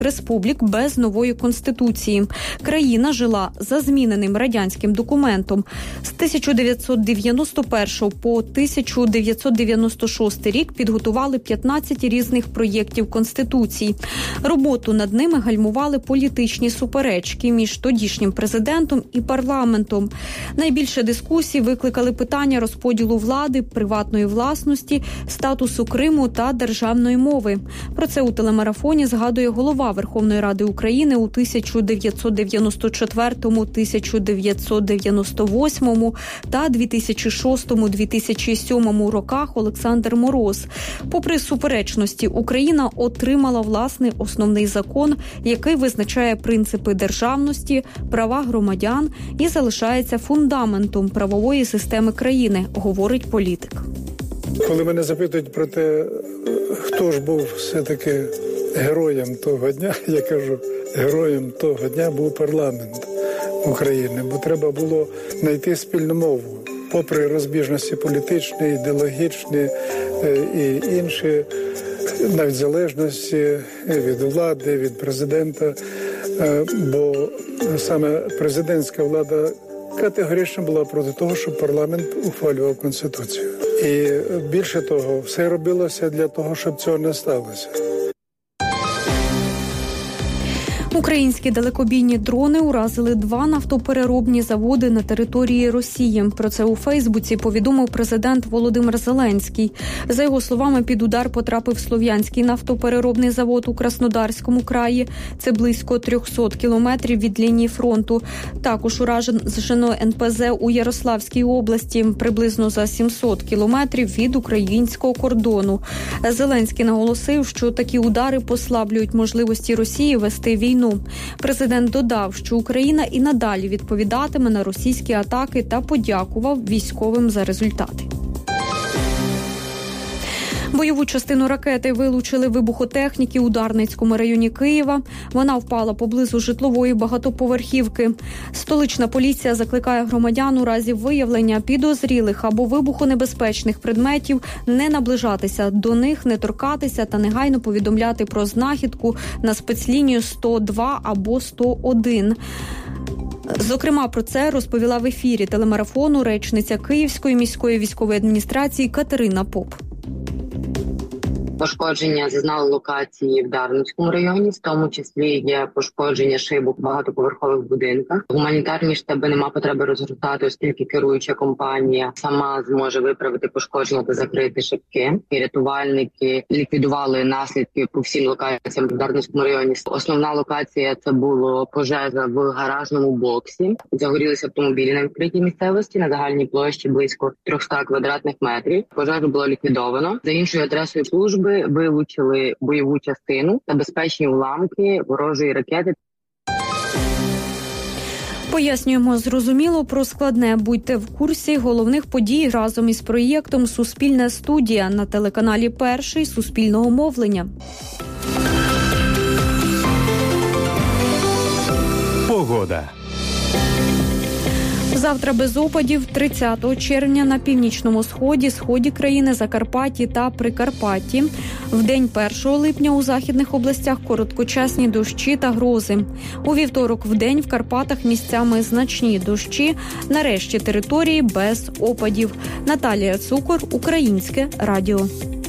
республік без нової конституції. Країна жила за зміненим радянським документом. З 1991 по 1996 рік підготували 15 різних проєктів конституцій. Роботу над ними гальмували політичні суперечки між тодішнім президентом і парламентом. Найбільше дискусій викликали питання розподілу влади, приватної власності, статусу Криму та державної мови. Про це у телемарафоні згадує голова Верховної Ради України у 1994, 1998 та 2006-2007 роках Олександр Мороз. Попри суперечності, Україна отримала власний основний закон, який визначає принципи державності, права громадян і залишається фундаментом правової системи країни, говорить політик. Коли мене запитують про те, хто ж був все-таки героєм того дня, я кажу, героєм того дня був парламент України, бо треба було знайти спільну мову. Попри розбіжності політичні, ідеологічні і інші, навіть залежності від влади, від президента, бо саме президентська влада категорично була проти того, щоб парламент ухвалював Конституцію. І більше того, все робилося для того, щоб цього не сталося. Українські далекобійні дрони уразили 2 нафтопереробні заводи на території Росії. Про це у Фейсбуці повідомив президент Володимир Зеленський. За його словами, під удар потрапив Слов'янський нафтопереробний завод у Краснодарському краї. Це близько 300 кілометрів від лінії фронту. Також уражено НПЗ у Ярославській області, приблизно за 700 кілометрів від українського кордону. Зеленський наголосив, що такі удари послаблюють можливості Росії вести війну. Президент додав, що Україна і надалі відповідатиме на російські атаки та подякував військовим за результати. Бойову частину ракети вилучили вибухотехніки у Дарницькому районі Києва. Вона впала поблизу житлової багатоповерхівки. Столична поліція закликає громадян у разі виявлення підозрілих або вибухонебезпечних предметів не наближатися до них, не торкатися та негайно повідомляти про знахідку на спецлінію 102 або 101. Зокрема, про це розповіла в ефірі телемарафону речниця Київської міської військової адміністрації Катерина Поп. Пошкодження зазнали локації в Дарницькому районі, в тому числі є пошкодження шибок в багатоповерхових будинках. Гуманітарні штаби нема потреби розгортати, оскільки керуюча компанія сама зможе виправити пошкодження та закрити шибки. І рятувальники ліквідували наслідки по всім локаціям в Дарницькому районі. Основна локація – це було пожежа в гаражному боксі. Загорілися автомобілі на відкритій місцевості на загальній площі близько 300 квадратних метрів. Пожежу було ліквідовано. За іншою адресою служби вилучили бойову частину та безпечні уламки ворожої ракети. Пояснюємо зрозуміло про складне. Будьте в курсі головних подій разом із проєктом «Суспільна студія» на телеканалі «Перший» Суспільного мовлення. Погода. Завтра без опадів, 30 червня на північному сході країни, Закарпатті та Прикарпатті. Вдень 1 липня у західних областях короткочасні дощі та грози. У вівторок вдень в Карпатах місцями значні дощі, на решті території без опадів. Наталія Цукор, Українське радіо.